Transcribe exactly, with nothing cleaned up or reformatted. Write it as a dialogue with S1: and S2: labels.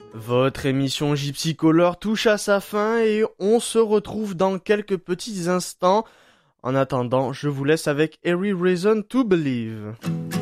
S1: Votre émission Gypsy Color touche à sa fin et on se retrouve dans quelques petits instants. En attendant, je vous laisse avec Every Reason to Believe.